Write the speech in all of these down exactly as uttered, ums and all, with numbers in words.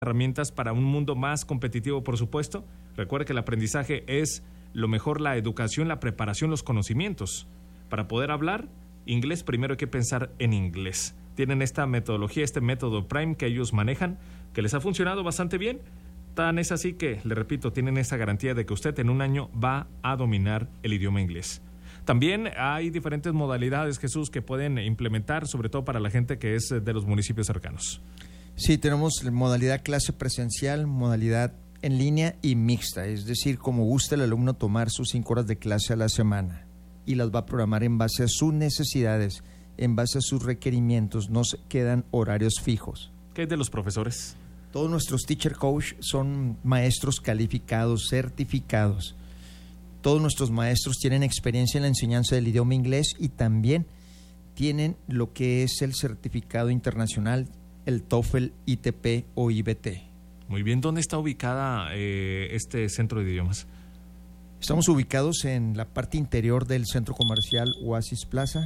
herramientas para un mundo más competitivo, por supuesto. Recuerde que el aprendizaje es lo mejor, la educación, la preparación, los conocimientos. Para poder hablar inglés, primero hay que pensar en inglés. Tienen esta metodología, este método Prime que ellos manejan, que les ha funcionado bastante bien. Tan es así que, le repito, tienen esa garantía de que usted en un año va a dominar el idioma inglés. También hay diferentes modalidades, Jesús, que pueden implementar, sobre todo para la gente que es de los municipios cercanos. Sí, tenemos modalidad clase presencial, modalidad en línea y mixta, es decir, como gusta el alumno tomar sus cinco horas de clase a la semana y las va a programar en base a sus necesidades, en base a sus requerimientos, no se quedan horarios fijos. ¿Qué es de los profesores? Todos nuestros teacher coach son maestros calificados, certificados. Todos nuestros maestros tienen experiencia en la enseñanza del idioma inglés y también tienen lo que es el certificado internacional, el TOEFL, I T P o I B T. Muy bien, ¿dónde está ubicada eh, este centro de idiomas? Estamos ubicados en la parte interior del centro comercial Oasis Plaza,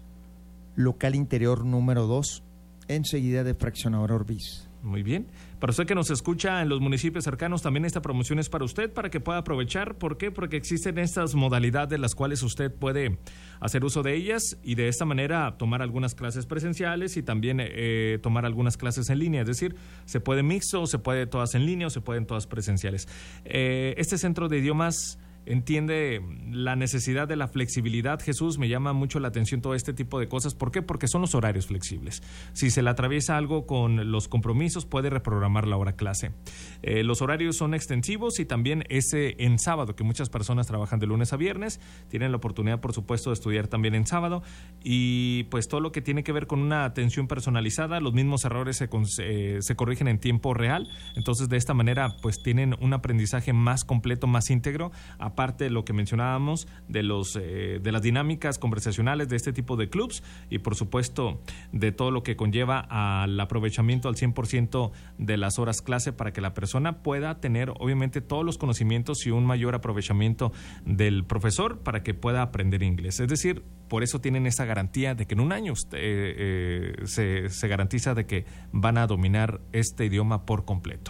local interior número dos, enseguida de Fraccionadora Orbis. Muy bien. Para usted que nos escucha en los municipios cercanos, también esta promoción es para usted, para que pueda aprovechar. ¿Por qué? Porque existen estas modalidades las cuales usted puede hacer uso de ellas y de esta manera tomar algunas clases presenciales y también eh, tomar algunas clases en línea. Es decir, se puede mixto, se puede todas en línea o se pueden todas presenciales. Eh, este centro de idiomas entiende la necesidad de la flexibilidad. Jesús, me llama mucho la atención todo este tipo de cosas. ¿Por qué? Porque son los horarios flexibles. Si se le atraviesa algo con los compromisos, puede reprogramar la hora clase. Eh, los horarios son extensivos y también ese en sábado, que muchas personas trabajan de lunes a viernes, tienen la oportunidad, por supuesto, de estudiar también en sábado y pues todo lo que tiene que ver con una atención personalizada, los mismos errores se, eh, se corrigen en tiempo real. Entonces, de esta manera, pues tienen un aprendizaje más completo, más íntegro, a aparte de lo que mencionábamos de los eh, de las dinámicas conversacionales de este tipo de clubs y por supuesto de todo lo que conlleva al aprovechamiento al cien por ciento de las horas clase para que la persona pueda tener obviamente todos los conocimientos y un mayor aprovechamiento del profesor para que pueda aprender inglés. Es decir, por eso tienen esa garantía de que en un año usted, eh, eh, se, se garantiza de que van a dominar este idioma por completo.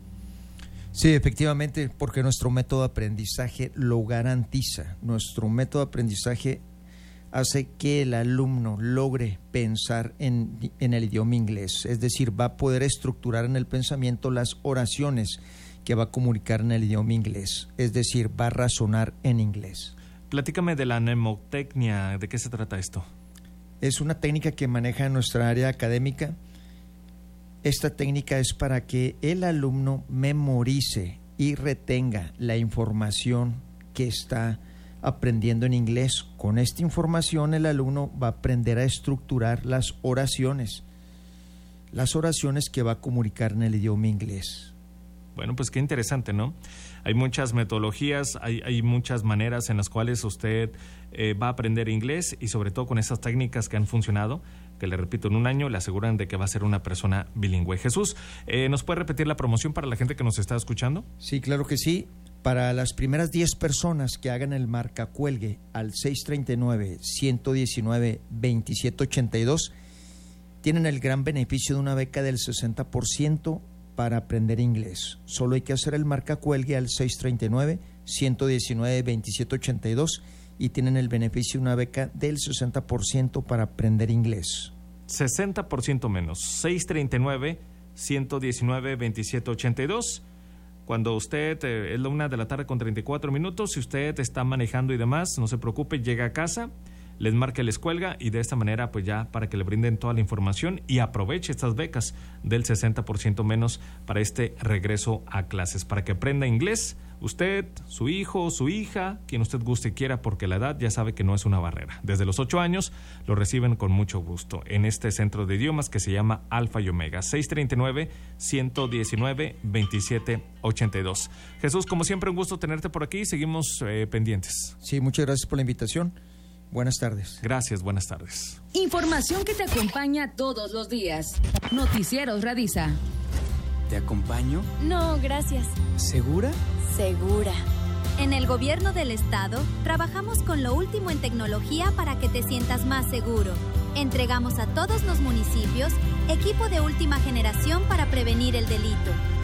Sí, efectivamente, porque nuestro método de aprendizaje lo garantiza. Nuestro método de aprendizaje hace que el alumno logre pensar en, en el idioma inglés. Es decir, va a poder estructurar en el pensamiento las oraciones que va a comunicar en el idioma inglés. Es decir, va a razonar en inglés. Platícame de la mnemotecnia. ¿De qué se trata esto? Es una técnica que maneja nuestra área académica. Esta técnica es para que el alumno memorice y retenga la información que está aprendiendo en inglés. Con esta información el alumno va a aprender a estructurar las oraciones, las oraciones que va a comunicar en el idioma inglés. Bueno, pues qué interesante, ¿no? Hay muchas metodologías, hay, hay muchas maneras en las cuales usted eh, va a aprender inglés y sobre todo con esas técnicas que han funcionado, que le repito, en un año le aseguran de que va a ser una persona bilingüe. Jesús, eh, ¿nos puede repetir la promoción para la gente que nos está escuchando? Sí, claro que sí. Para las primeras diez personas que hagan el marcacuelgue al seis treinta y nueve, ciento diecinueve, veintisiete ochenta y dos, tienen el gran beneficio de una beca del sesenta por ciento para aprender inglés. Solo hay que hacer el marcacuelgue al seis treinta y nueve, ciento diecinueve, veintisiete ochenta y dos y tienen el beneficio de una beca del sesenta por ciento para aprender inglés. sesenta por ciento menos. seis treinta y nueve, ciento diecinueve, veintisiete ochenta y dos. Cuando usted, eh, es la una de la tarde con treinta y cuatro minutos, si usted está manejando y demás, no se preocupe, llega a casa, les marca, les cuelga y de esta manera pues ya para que le brinden toda la información y aproveche estas becas del sesenta por ciento menos para este regreso a clases, para que aprenda inglés usted, su hijo, su hija, quien usted guste y quiera, porque la edad ya sabe que no es una barrera. Desde los ocho años lo reciben con mucho gusto en este centro de idiomas que se llama Alfa y Omega. seis treinta y nueve, ciento diecinueve, veintisiete ochenta y dos. Jesús, como siempre, un gusto tenerte por aquí, seguimos eh, pendientes. Sí, muchas gracias por la invitación. Buenas tardes. Gracias, buenas tardes. Información que te acompaña todos los días. Noticieros Radisa. ¿Te acompaño? No, gracias. ¿Segura? Segura. En el gobierno del estado, trabajamos con lo último en tecnología para que te sientas más seguro. Entregamos a todos los municipios Equipo de última generación para prevenir el delito.